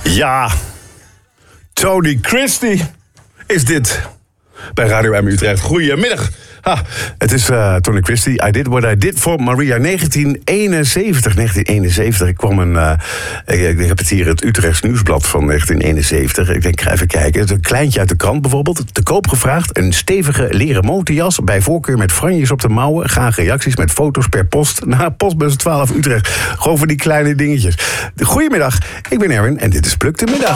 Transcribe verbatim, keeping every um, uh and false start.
Ja, Tony Christie is dit bij Radio M Utrecht. Goedemiddag. Ha, het is uh, Tony Christie. I did what I did for Maria. negentien eenenzeventig. negentien eenenzeventig. Ik kwam een. Uh, ik, ik heb het hier, het Utrechts Nieuwsblad van negentien eenenzeventig. Ik denk, ik ga even kijken. Het is een kleintje uit de krant bijvoorbeeld. Te koop gevraagd. Een stevige leren motorjas. Bij voorkeur met franjes op de mouwen. Graag reacties met foto's per post. Naar postbus twaalf Utrecht. Gewoon voor die kleine dingetjes. Goedemiddag. Ik ben Erwin en dit is Pluk de Middag.